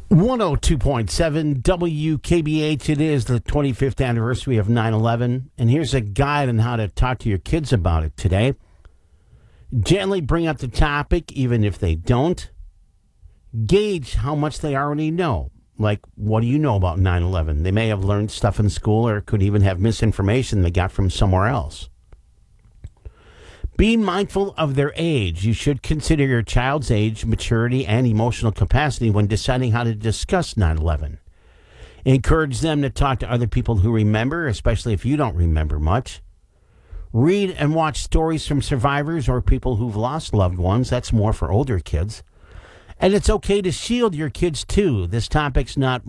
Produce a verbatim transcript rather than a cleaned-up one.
one oh two point seven W K B H. It is the twenty-fifth anniversary of nine eleven. And here's a guide on how to talk to your kids about it today. Gently bring up the topic, even if they don't. Gauge how much they already know. Like, what do you know about nine eleven? They may have learned stuff in school or could even have misinformation they got from somewhere else. Be mindful of their age. You should consider your child's age, maturity, and emotional capacity when deciding how to discuss nine eleven. Encourage them to talk to other people who remember, especially if you don't remember much. Read and watch stories from survivors or people who've lost loved ones. That's more for older kids. And it's okay to shield your kids, too. This topic's not